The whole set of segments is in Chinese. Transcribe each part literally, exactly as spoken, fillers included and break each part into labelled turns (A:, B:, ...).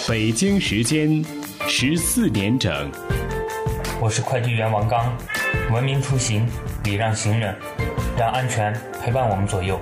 A: 北京时间十四点整，
B: 我是快递员王刚。文明出行，礼让行人，让安全陪伴我们左右。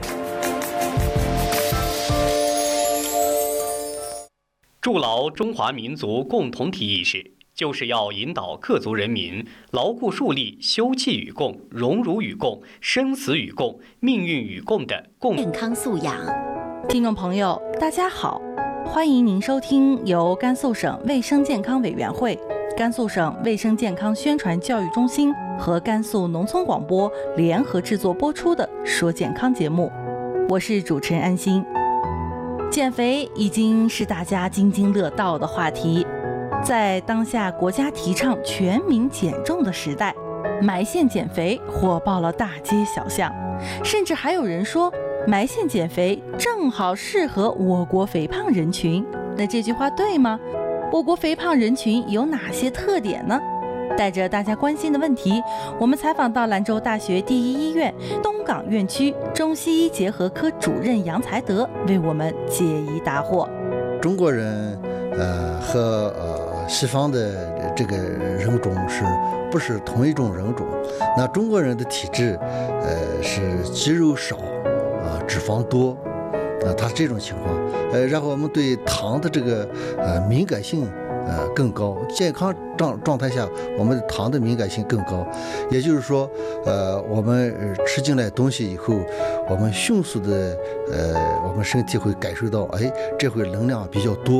C: 筑牢中华民族共同体意识，就是要引导各族人民牢固树立休戚与共、荣辱与共、生死与共、命运与共的共
D: 健康素养。
E: 听众朋友，大家好，欢迎您收听由甘肃省卫生健康委员会、甘肃省卫生健康宣传教育中心和甘肃农村广播联合制作播出的《说健康》节目，我是主持人安心。减肥已经是大家津津乐道的话题，在当下国家提倡全民减重的时代，埋线减肥火爆了大街小巷，甚至还有人说埋线减肥正好适合我国肥胖人群。那这句话对吗？我国肥胖人群有哪些特点呢？带着大家关心的问题，我们采访到兰州大学第一医院东港院区中西医结合科主任杨才德，为我们解疑答惑。
F: 中国人呃和呃西方的这个人种是不是同一种人种？那中国人的体质呃是肌肉少啊、呃、脂肪多啊，它是这种情况。呃，然后我们对糖的这个呃敏感性呃更高，健康状状态下，我们糖的敏感性更高。也就是说，呃，我们吃进来东西以后，我们迅速的呃，我们身体会感受到，哎，这回能量比较多。